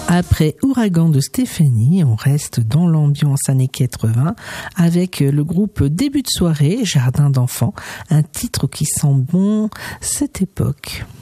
Après Ouragan de Stéphanie, on reste dans l'ambiance années 80 avec le groupe Début de soirée, Jardin d'enfants, un titre qui sent bon cette époque.